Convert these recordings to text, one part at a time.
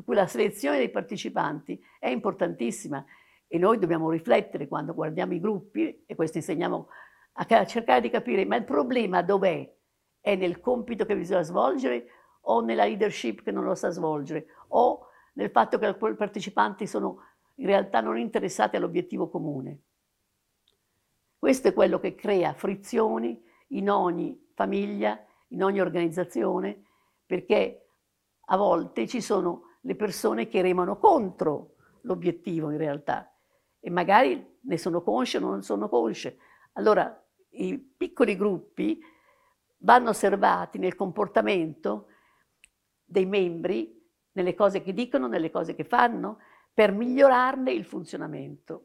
cui la selezione dei partecipanti è importantissima e noi dobbiamo riflettere quando guardiamo i gruppi, e questo insegniamo a cercare di capire, ma il problema dov'è? È nel compito che bisogna svolgere o nella leadership che non lo sa svolgere o nel fatto che i partecipanti sono in realtà non interessati all'obiettivo comune. Questo è quello che crea frizioni in ogni famiglia, in ogni organizzazione, perché a volte ci sono le persone che remano contro l'obiettivo in realtà e magari ne sono consce o non sono consce. Allora i piccoli gruppi vanno osservati nel comportamento dei membri, nelle cose che dicono, nelle cose che fanno, per migliorarne il funzionamento.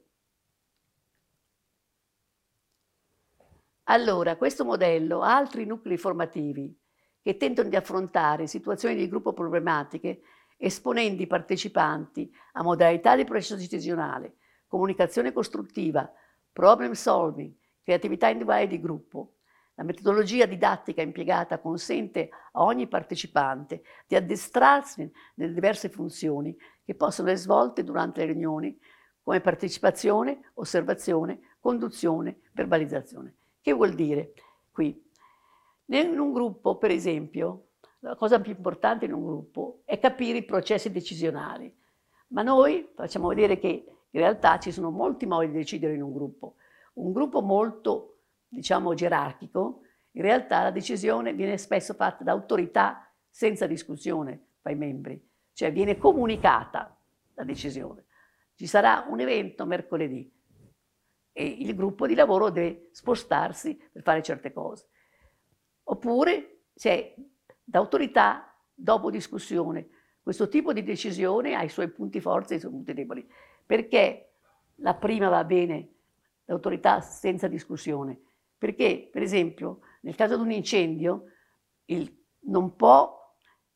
Allora, questo modello ha altri nuclei formativi che tentano di affrontare situazioni di gruppo problematiche esponendo i partecipanti a modalità di processo decisionale, comunicazione costruttiva, problem solving, creatività individuale e di gruppo. La metodologia didattica impiegata consente a ogni partecipante di addestrarsi nelle diverse funzioni che possono essere svolte durante le riunioni, come partecipazione, osservazione, conduzione, verbalizzazione. Che vuol dire qui? In un gruppo, per esempio, la cosa più importante in un gruppo è capire i processi decisionali, ma noi facciamo vedere che in realtà ci sono molti modi di decidere in un gruppo. Un gruppo molto, diciamo, gerarchico, in realtà la decisione viene spesso fatta da autorità senza discussione tra i membri, cioè viene comunicata la decisione. Ci sarà un evento mercoledì e il gruppo di lavoro deve spostarsi per fare certe cose. Oppure c'è d'autorità dopo discussione. Questo tipo di decisione ha i suoi punti forti e i suoi punti deboli. Perché la prima va bene, l'autorità senza discussione? Perché, per esempio, nel caso di un incendio, non può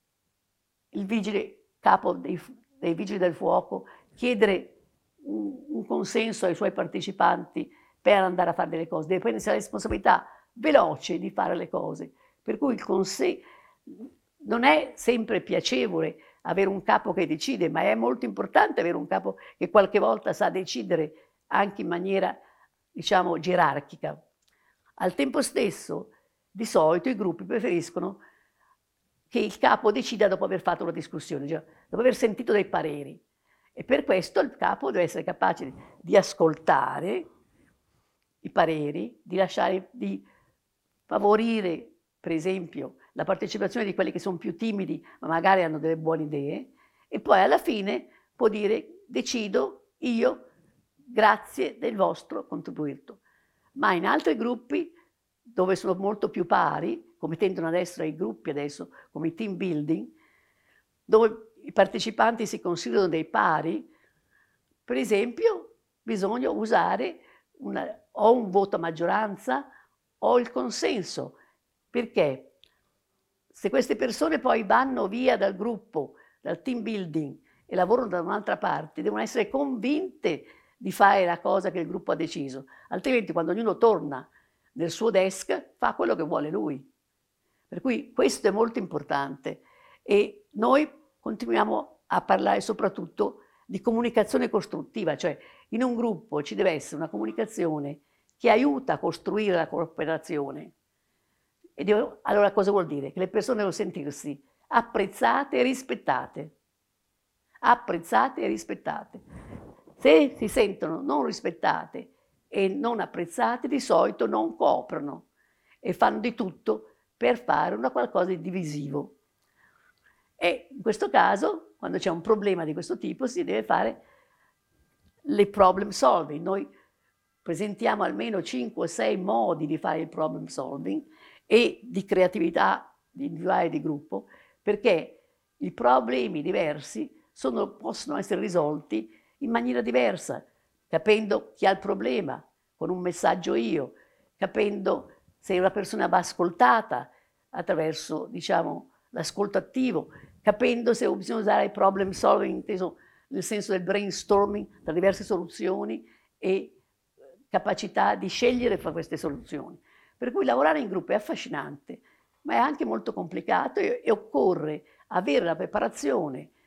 il vigile capo dei vigili del fuoco chiedere un consenso ai suoi partecipanti per andare a fare delle cose, deve prendersi la responsabilità veloce di fare le cose. Per cui non è sempre piacevole avere un capo che decide, ma è molto importante avere un capo che qualche volta sa decidere anche in maniera, diciamo, gerarchica. Al tempo stesso, di solito i gruppi preferiscono che il capo decida dopo aver fatto una discussione, cioè dopo aver sentito dei pareri. E per questo il capo deve essere capace di ascoltare i pareri, di favorire, per esempio, la partecipazione di quelli che sono più timidi, ma magari hanno delle buone idee, e poi alla fine può dire: decido io, grazie del vostro contributo. Ma in altri gruppi, dove sono molto più pari, come tendono ad essere i gruppi adesso, come i team building, dove i partecipanti si considerano dei pari, per esempio, bisogna usare o un voto a maggioranza o il consenso. Perché? Se queste persone poi vanno via dal gruppo, dal team building e lavorano da un'altra parte, devono essere convinte di fare la cosa che il gruppo ha deciso. Altrimenti, quando ognuno torna nel suo desk, fa quello che vuole lui. Per cui questo è molto importante. E noi continuiamo a parlare soprattutto di comunicazione costruttiva, cioè in un gruppo ci deve essere una comunicazione che aiuta a costruire la cooperazione. Allora cosa vuol dire? Che le persone devono sentirsi apprezzate e rispettate. Apprezzate e rispettate. Se si sentono non rispettate e non apprezzate, di solito non cooperano e fanno di tutto per fare qualcosa di divisivo. E in questo caso, quando c'è un problema di questo tipo, si deve fare le problem solving. Noi presentiamo almeno 5 o 6 modi di fare il problem solving e di creatività individuale e di gruppo, perché i problemi diversi possono essere risolti in maniera diversa, capendo chi ha il problema, con un messaggio io, capendo se una persona va ascoltata attraverso, diciamo, l'ascolto attivo, capendo se bisogna usare il problem solving inteso nel senso del brainstorming tra diverse soluzioni e capacità di scegliere fra queste soluzioni. Per cui lavorare in gruppo è affascinante, ma è anche molto complicato e occorre avere la preparazione